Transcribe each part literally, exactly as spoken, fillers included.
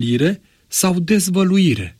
descoperire sau dezvăluire.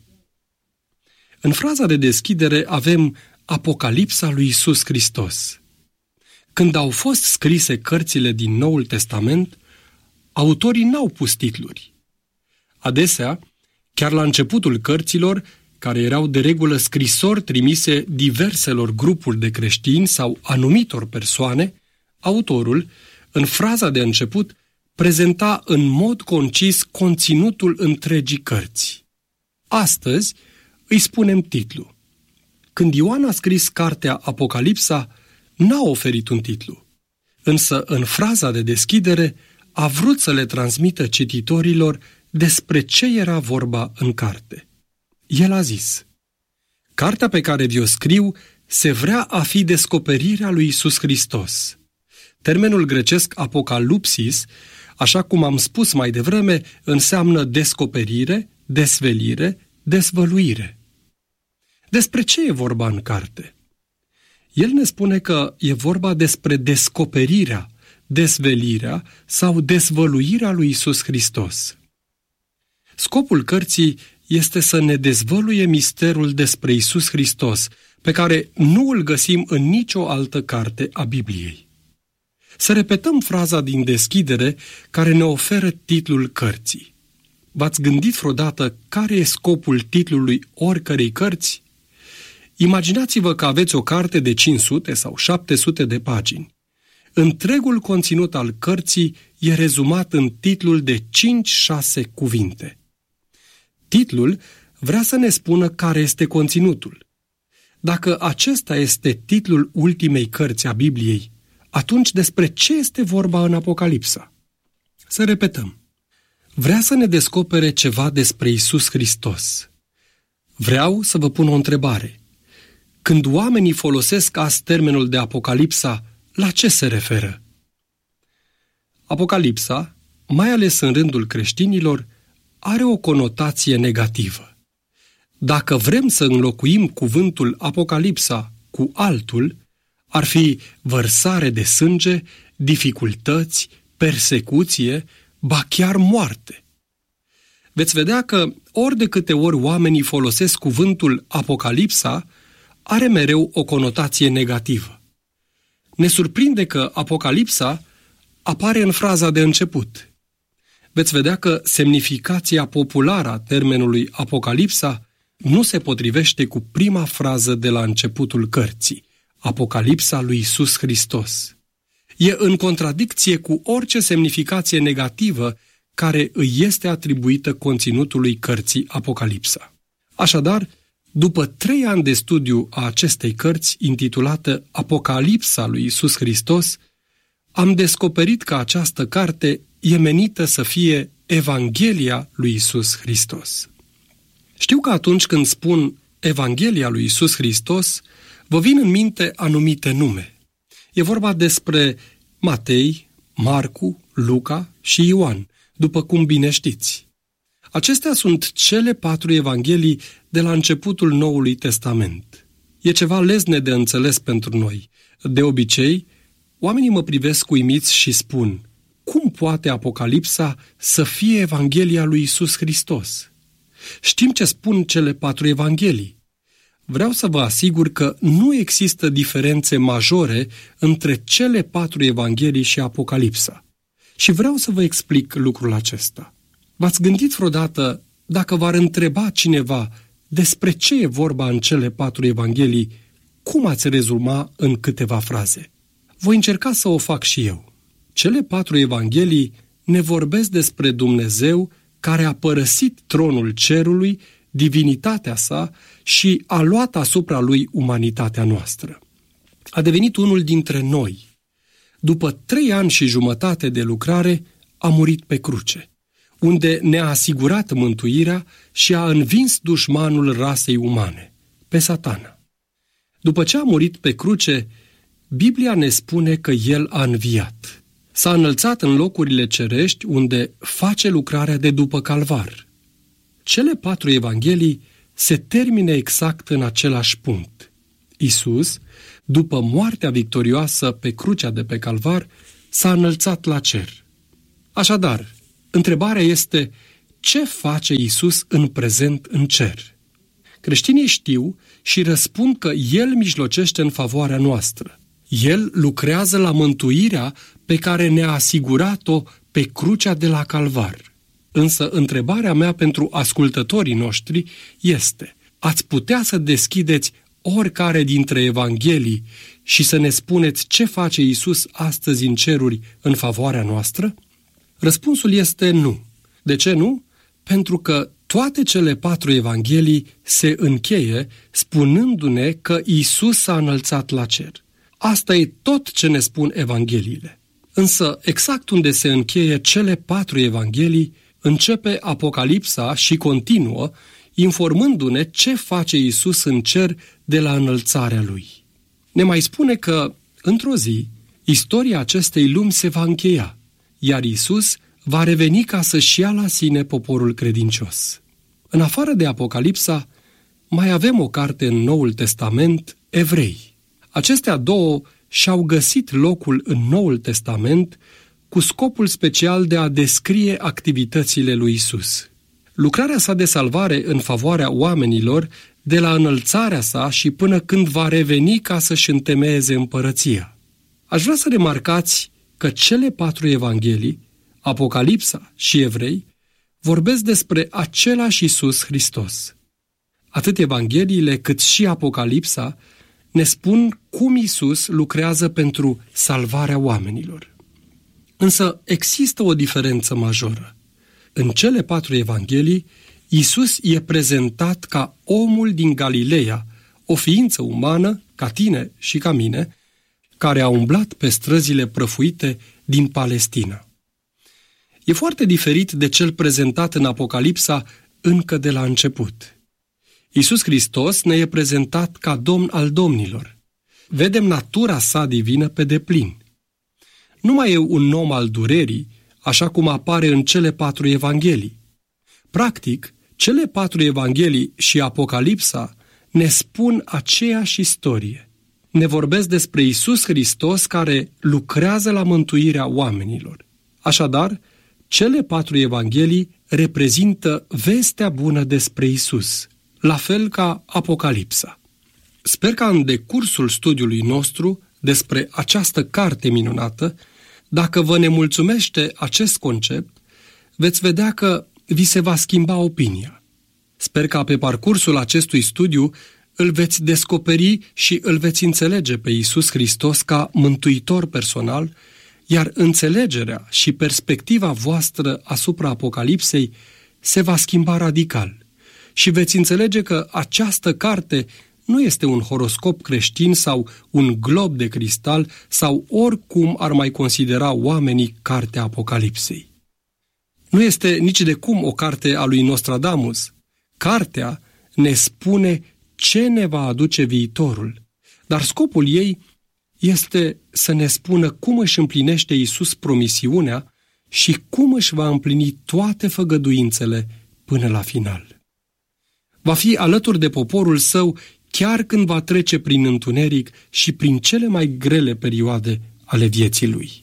În fraza de deschidere avem Apocalipsa lui Iisus Hristos. Când au fost scrise cărțile din Noul Testament, autorii n-au pus titluri. Adesea, chiar la începutul cărților, care erau de regulă scrisori trimise diverselor grupuri de creștini sau anumitor persoane, autorul, în fraza de început, prezenta în mod concis conținutul întregii cărți. Astăzi îi spunem titlu. Când Ioan a scris cartea Apocalipsa, n-a oferit un titlu, însă în fraza de deschidere a vrut să le transmită cititorilor despre ce era vorba în carte. El a zis: cartea pe care vi-o scriu se vrea a fi descoperirea lui Iisus Hristos. Termenul grecesc apocalipsis, așa cum am spus mai devreme, înseamnă descoperire, desvelire, dezvăluire. Despre ce e vorba în carte? El ne spune că e vorba despre descoperirea, dezvelirea sau dezvăluirea lui Iisus Hristos. Scopul cărții este să ne dezvăluie misterul despre Iisus Hristos, pe care nu îl găsim în nicio altă carte a Bibliei. Să repetăm fraza din deschidere care ne oferă titlul cărții. V-ați gândit vreodată care e scopul titlului oricărei cărți? Imaginați-vă că aveți o carte de cinci sute sau șapte sute de pagini. Întregul conținut al cărții e rezumat în titlul de cinci șase cuvinte. Titlul vrea să ne spună care este conținutul. Dacă acesta este titlul ultimei cărți a Bibliei, atunci despre ce este vorba în Apocalipsa? Să repetăm. Vrea să ne descopere ceva despre Iisus Hristos. Vreau să vă pun o întrebare. Când oamenii folosesc azi termenul de Apocalipsa, la ce se referă? Apocalipsa, mai ales în rândul creștinilor, are o conotație negativă. Dacă vrem să înlocuim cuvântul Apocalipsa cu altul, ar fi vărsare de sânge, dificultăți, persecuție, ba chiar moarte. Veți vedea că ori de câte ori oamenii folosesc cuvântul Apocalipsa, are mereu o conotație negativă. Ne surprinde că Apocalipsa apare în fraza de început. Veți vedea că semnificația populară a termenului Apocalipsa nu se potrivește cu prima frază de la începutul cărții, Apocalipsa lui Iisus Hristos. E în contradicție cu orice semnificație negativă care îi este atribuită conținutului cărții Apocalipsa. Așadar, după trei ani de studiu a acestei cărți, intitulată Apocalipsa lui Iisus Hristos, am descoperit că această carte e menită să fie Evanghelia lui Iisus Hristos. Știu că atunci când spun Evanghelia lui Iisus Hristos, vă vin în minte anumite nume. E vorba despre Matei, Marcu, Luca și Ioan, după cum bine știți. Acestea sunt cele patru evanghelii de la începutul Noului Testament. E ceva lezne de înțeles pentru noi. De obicei, oamenii mă privesc uimiți și spun: cum poate Apocalipsa să fie Evanghelia lui Iisus Hristos? Știm ce spun cele patru evanghelii. Vreau să vă asigur că nu există diferențe majore între cele patru evanghelii și Apocalipsa. Și vreau să vă explic lucrul acesta. V-ați gândit vreodată dacă v-ar întreba cineva despre ce e vorba în cele patru evanghelii, cum ați rezuma în câteva fraze? Voi încerca să o fac și eu. Cele patru evanghelii ne vorbesc despre Dumnezeu care a părăsit tronul cerului, divinitatea sa și a luat asupra lui umanitatea noastră. A devenit unul dintre noi. După trei ani și jumătate de lucrare, a murit pe cruce, unde ne-a asigurat mântuirea și a învins dușmanul rasei umane, pe Satana. După ce a murit pe cruce, Biblia ne spune că El a înviat. S-a înălțat în locurile cerești, unde face lucrarea de după Calvar. Cele patru evanghelii se termină exact în același punct. Iisus, după moartea victorioasă pe crucea de pe Calvar, s-a înălțat la cer. Așadar, întrebarea este: ce face Iisus în prezent în cer. Creștinii știu și răspund că El mijlocește în favoarea noastră. El lucrează la mântuirea pe care ne-a asigurat-o pe crucea de la Calvar. Însă întrebarea mea pentru ascultătorii noștri este: ați putea să deschideți oricare dintre Evanghelii și să ne spuneți ce face Iisus astăzi în ceruri în favoarea noastră? Răspunsul este nu. De ce nu? Pentru că toate cele patru Evanghelii se încheie spunându-ne că Iisus s-a înălțat la cer. Asta e tot ce ne spun Evangheliile. Însă, exact unde se încheie cele patru Evanghelii, începe Apocalipsa și continuă, informându-ne ce face Iisus în cer de la înălțarea Lui. Ne mai spune că, într-o zi, istoria acestei lumi se va încheia, iar Iisus va reveni ca să-și ia la sine poporul credincios. În afară de Apocalipsa, mai avem o carte în Noul Testament, Evrei. Acestea două și-au găsit locul în Noul Testament cu scopul special de a descrie activitățile lui Iisus. Lucrarea sa de salvare în favoarea oamenilor, de la înălțarea sa și până când va reveni ca să-și întemeieze împărăția. Aș vrea să remarcați că cele patru Evanghelii, Apocalipsa și Evrei, vorbesc despre același Iisus Hristos. Atât Evangheliile cât și Apocalipsa ne spun cum Iisus lucrează pentru salvarea oamenilor. Însă există o diferență majoră. În cele patru Evanghelii, Iisus e prezentat ca omul din Galileea, o ființă umană, ca tine și ca mine, care a umblat pe străzile prăfuite din Palestina. E foarte diferit de cel prezentat în Apocalipsa încă de la început. Iisus Hristos ne e prezentat ca Domn al domnilor. Vedem natura sa divină pe deplin. Nu mai e un om al durerii, așa cum apare în cele patru Evanghelii. Practic, cele patru Evanghelii și Apocalipsa ne spun aceeași istorie. Ne vorbesc despre Iisus Hristos care lucrează la mântuirea oamenilor. Așadar, cele patru Evanghelii reprezintă vestea bună despre Iisus, la fel ca Apocalipsa. Sper că în decursul studiului nostru despre această carte minunată, dacă vă nemulțumește acest concept, veți vedea că vi se va schimba opinia. Sper că pe parcursul acestui studiu îl veți descoperi și îl veți înțelege pe Iisus Hristos ca mântuitor personal, iar înțelegerea și perspectiva voastră asupra Apocalipsei se va schimba radical și veți înțelege că această carte nu este un horoscop creștin sau un glob de cristal sau oricum ar mai considera oamenii cartea Apocalipsei. Nu este nici de cum o carte a lui Nostradamus. Cartea ne spune ce ne va aduce viitorul, dar scopul ei este să ne spună cum își împlinește Iisus promisiunea și cum își va împlini toate făgăduințele până la final. Va fi alături de poporul său chiar când va trece prin întuneric și prin cele mai grele perioade ale vieții lui.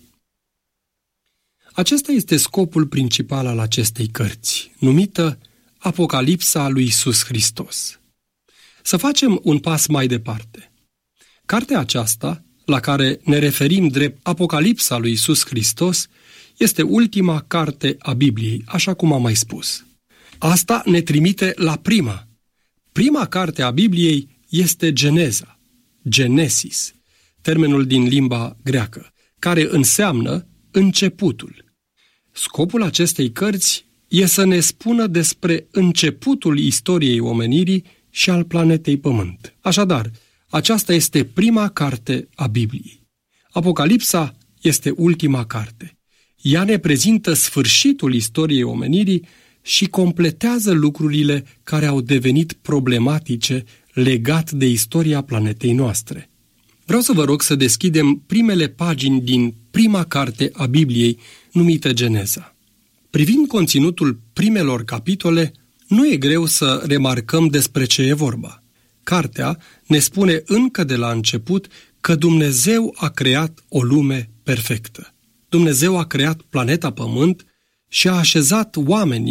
Acesta este scopul principal al acestei cărți, numită Apocalipsa lui Iisus Hristos. Să facem un pas mai departe. Cartea aceasta, la care ne referim drept Apocalipsa lui Iisus Hristos, este ultima carte a Bibliei, așa cum am mai spus. Asta ne trimite la prima. Prima carte a Bibliei este Geneza, Genesis, termenul din limba greacă, care înseamnă începutul. Scopul acestei cărți e să ne spună despre începutul istoriei omenirii și al planetei Pământ. Așadar, aceasta este prima carte a Bibliei. Apocalipsa este ultima carte. Ea ne prezintă sfârșitul istoriei omenirii și completează lucrurile care au devenit problematice legat de istoria planetei noastre. Vreau să vă rog să deschidem primele pagini din prima carte a Bibliei, numită Geneza. Privind conținutul primelor capitole, nu e greu să remarcăm despre ce e vorba. Cartea ne spune încă de la început că Dumnezeu a creat o lume perfectă. Dumnezeu a creat planeta Pământ și a așezat oamenii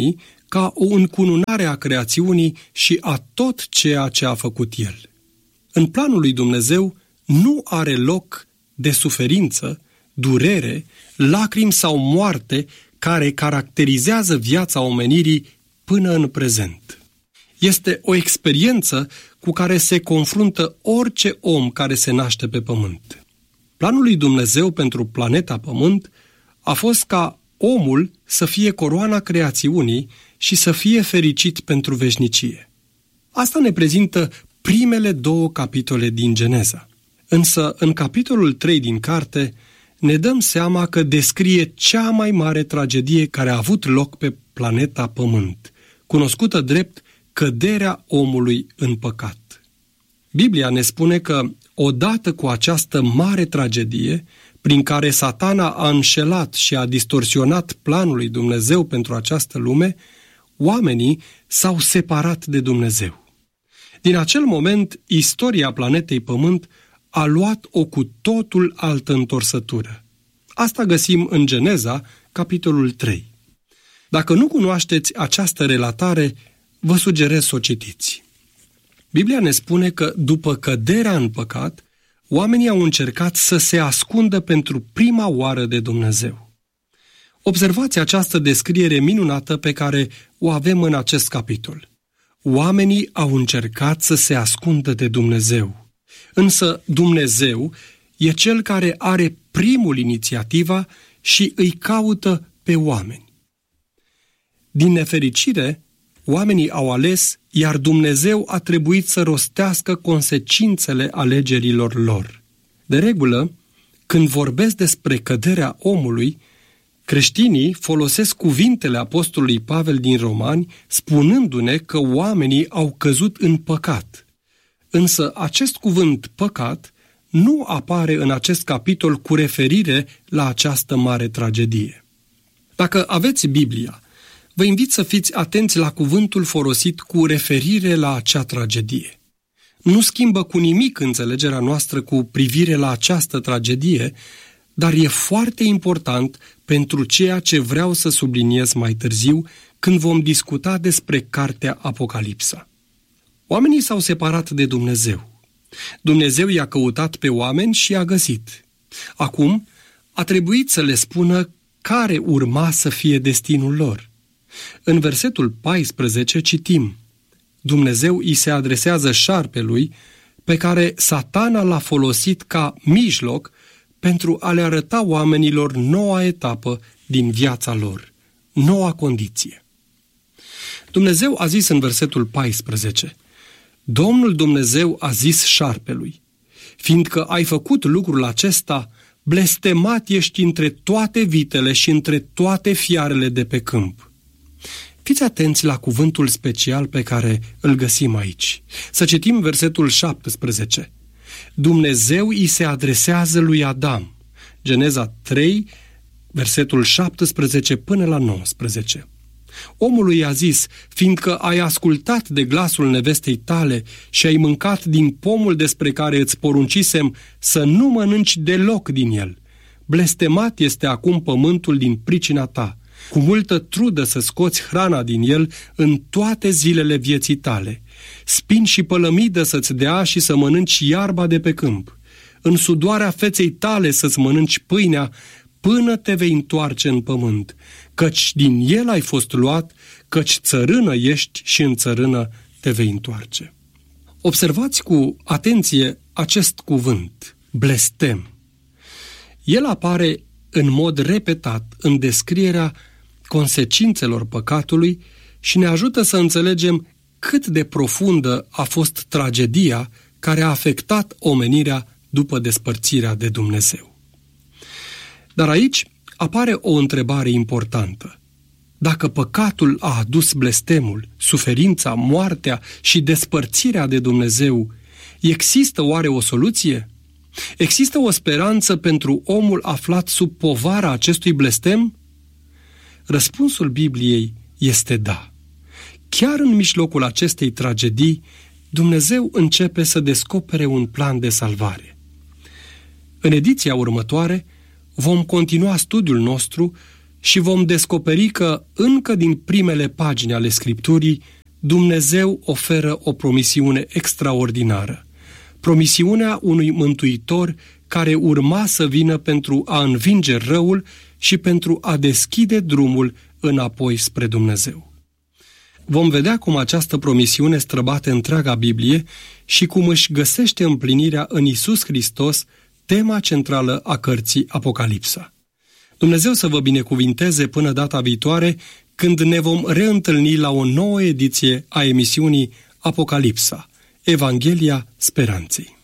ca o încununare a creațiunii și a tot ceea ce a făcut El. În planul lui Dumnezeu nu are loc de suferință, durere, lacrimi sau moarte care caracterizează viața omenirii până în prezent. Este o experiență cu care se confruntă orice om care se naște pe pământ. Planul lui Dumnezeu pentru planeta Pământ a fost ca omul să fie coroana creațiunii și să fie fericit pentru veșnicie. Asta ne prezintă primele două capitole din Geneza. Însă, în capitolul trei din carte, ne dăm seama că descrie cea mai mare tragedie care a avut loc pe planeta Pământ, cunoscută drept căderea omului în păcat. Biblia ne spune că, odată cu această mare tragedie, prin care Satana a înșelat și a distorsionat planul lui Dumnezeu pentru această lume, oamenii s-au separat de Dumnezeu. Din acel moment, istoria planetei Pământ a luat o cu totul altă întorsătură. Asta găsim în Geneza, capitolul trei. Dacă nu cunoașteți această relatare, vă sugerez să o citiți. Biblia ne spune că, după căderea în păcat, oamenii au încercat să se ascundă pentru prima oară de Dumnezeu. Observați această descriere minunată pe care o avem în acest capitol. Oamenii au încercat să se ascundă de Dumnezeu. Însă Dumnezeu e Cel care are primul inițiativa și îi caută pe oameni. Din nefericire, oamenii au ales, iar Dumnezeu a trebuit să rostească consecințele alegerilor lor. De regulă, când vorbesc despre căderea omului, creștinii folosesc cuvintele apostolului Pavel din Romani, spunându-ne că oamenii au căzut în păcat. Însă acest cuvânt păcat nu apare în acest capitol cu referire la această mare tragedie. Dacă aveți Biblia, vă invit să fiți atenți la cuvântul folosit cu referire la acea tragedie. Nu schimbă cu nimic înțelegerea noastră cu privire la această tragedie, dar e foarte important pentru ceea ce vreau să subliniez mai târziu când vom discuta despre cartea Apocalipsa. Oamenii s-au separat de Dumnezeu. Dumnezeu i-a căutat pe oameni și i-a găsit. Acum a trebuit să le spună care urma să fie destinul lor. În versetul paisprezece citim: Dumnezeu îi se adresează șarpelui pe care Satana l-a folosit ca mijloc pentru a le arăta oamenilor noua etapă din viața lor, noua condiție. Dumnezeu a zis în versetul paisprezece: Domnul Dumnezeu a zis șarpelui: fiindcă ai făcut lucrul acesta, blestemat ești între toate vitele și între toate fiarele de pe câmp. Fiți atenți la cuvântul special pe care îl găsim aici. Să citim versetul șaptesprezece. Dumnezeu îi se adresează lui Adam. Geneza trei, versetul șaptesprezece până la nouăsprezece. Omului i-a zis: fiindcă ai ascultat de glasul nevestei tale și ai mâncat din pomul despre care îți poruncisem să nu mănânci deloc din el, blestemat este acum pământul din pricina ta. Cu multă trudă să scoți hrana din el în toate zilele vieții tale. Spin și pălămidă să-ți dea și să mănânci iarba de pe câmp. În sudoarea feței tale să-ți mănânci pâinea până te vei întoarce în pământ, căci din el ai fost luat, căci țărână ești și în țărână te vei întoarce. Observați cu atenție acest cuvânt, blestem. El apare în mod repetat în descrierea consecințelor păcatului și ne ajută să înțelegem cât de profundă a fost tragedia care a afectat omenirea după despărțirea de Dumnezeu. Dar aici apare o întrebare importantă. Dacă păcatul a adus blestemul, suferința, moartea și despărțirea de Dumnezeu, există oare o soluție? Există o speranță pentru omul aflat sub povara acestui blestem? Răspunsul Bibliei este da. Chiar în mijlocul acestei tragedii, Dumnezeu începe să descopere un plan de salvare. În ediția următoare vom continua studiul nostru și vom descoperi că, încă din primele pagini ale Scripturii, Dumnezeu oferă o promisiune extraordinară. Promisiunea unui mântuitor care urma să vină pentru a învinge răul și pentru a deschide drumul înapoi spre Dumnezeu. Vom vedea cum această promisiune străbate întreaga Biblie și cum își găsește împlinirea în Iisus Hristos, tema centrală a cărții Apocalipsa. Dumnezeu să vă binecuvinteze până data viitoare, când ne vom reîntâlni la o nouă ediție a emisiunii Apocalipsa, Evanghelia Speranței.